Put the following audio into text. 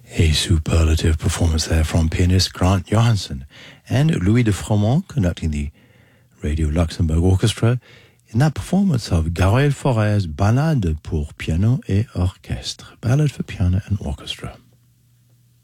A superlative performance there from pianist Grant Johansson and Louis de Froment conducting the Radio Luxembourg Orchestra in that performance of Gabriel Faurè's Ballade pour piano et orchestre, Ballad for piano and orchestra.